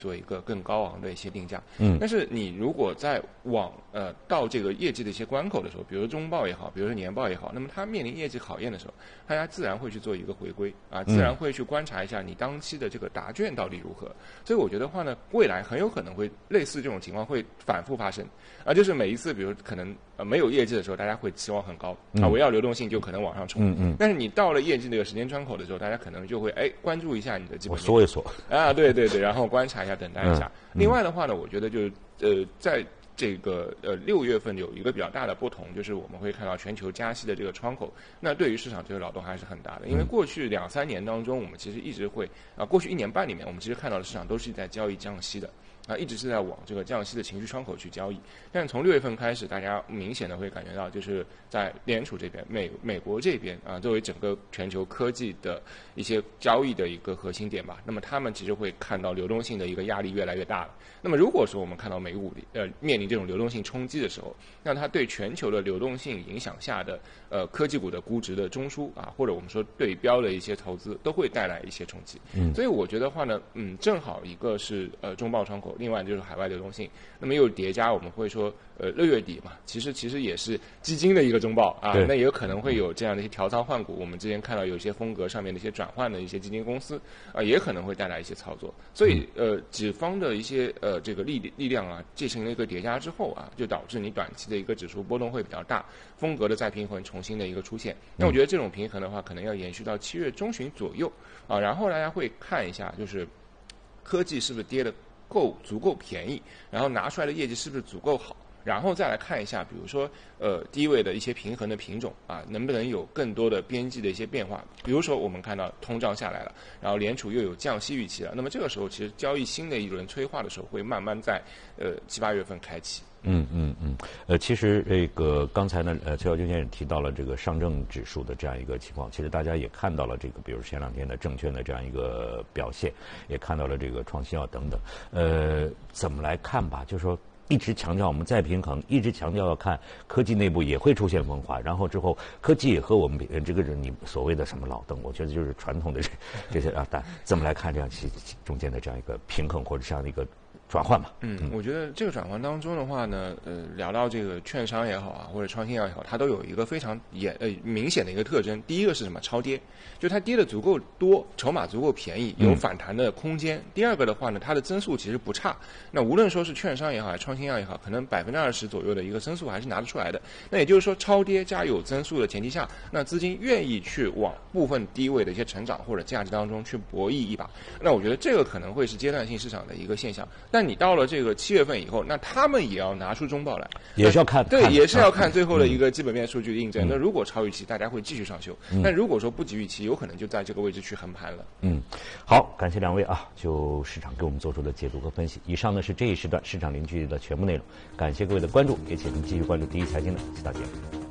做一个更高昂的一些定价。 嗯， 但是你如果在到这个业绩的一些关口的时候，比如中报也好，比如说年报也好，那么它面临业绩考验的时候，大家自然会去做一个回归啊，自然会去观察一下你当期的这个答卷到底如何。所以我觉得话呢，未来很有可能会类似这种情况会反复发生啊，就是每一次比如可能没有业绩的时候，大家会期望很高啊，我要流动性就可能往上冲。但是你到了业绩那个时间窗口的时候，大家可能就会关注一下你的基本面， 我缩一缩啊，对，然后观察一下，等待一下。另外的话呢，我觉得就是在这个6月份有一个比较大的不同，就是我们会看到全球加息的这个窗口，那对于市场这个扰动还是很大的。因为过去2-3年当中，我们其实一直会过去1年半里面，我们其实看到的市场都是在交易降息的。一直是在往这个降息的情绪窗口去交易，但从6月份开始，大家明显的会感觉到，就是在联储这边，美国这边作为整个全球科技的一些交易的一个核心点吧，那么他们其实会看到流动性的一个压力越来越大了。那么如果说我们看到美股面临这种流动性冲击的时候，那它对全球的流动性影响下的科技股的估值的中枢或者我们说对标的一些投资都会带来一些冲击。所以我觉得话呢，正好一个是中报窗口。另外就是海外流动性，那么又叠加我们会说6月底嘛，其实也是基金的一个中报那也有可能会有这样的一些调仓换股。我们之前看到有一些风格上面的一些转换的一些基金公司也可能会带来一些操作。所以几方的一些这个力量进行了一个叠加之后就导致你短期的一个指数波动会比较大，风格的再平衡重新的一个出现。那我觉得这种平衡的话，可能要延续到7月中旬左右然后大家会看一下，就是科技是不是跌的足够便宜，然后拿出来的业绩是不是足够好，然后再来看一下，比如说低位的一些平衡的品种能不能有更多的边际的一些变化。比如说我们看到通胀下来了，然后联储又有降息预期了，那么这个时候其实交易新的一轮催化的时候会慢慢在7-8月份开启。 其实这个刚才呢，崔晓军先生提到了这个上证指数的这样一个情况，其实大家也看到了这个，比如前2天的证券的这样一个表现，也看到了这个创新等等。怎么来看吧？就是说一直强调我们再平衡，一直强调要看科技内部也会出现分化，然后之后科技也和我们这个你所谓的什么老邓，我觉得就是传统的这些但怎么来看这样中间的这样一个平衡或者这样的一个转换嘛？ 我觉得这个转换当中的话呢，聊到这个券商也好或者创新药也好，它都有一个非常明显的一个特征。第一个是什么？超跌，就它跌的足够多，筹码足够便宜，有反弹的空间。第二个的话呢，它的增速其实不差。那无论说是券商也好，还是创新药也好，可能20%左右的一个增速还是拿得出来的。那也就是说，超跌加有增速的前提下，那资金愿意去往部分低位的一些成长或者价值当中去博弈一把。那我觉得这个可能会是阶段性市场的一个现象。但你到了这个7月份以后，那他们也要拿出中报来， 也是要看， 对，也是要看最后的一个基本面数据的印证。那如果超预期，大家会继续上修；但如果说不及预期，有可能就在这个位置去横盘了。 好，感谢2位就市场给我们做出的解读和分析。以上呢是这一时段市场零距离的全部内容，感谢各位的关注，也请您继续关注第一财经的其他节目。